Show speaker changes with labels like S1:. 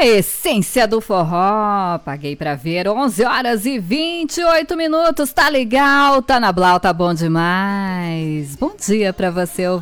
S1: A essência do forró, paguei pra ver, 11 horas e 28 minutos, tá legal, tá na Blau, tá bom demais. Bom dia pra você, ouvinte.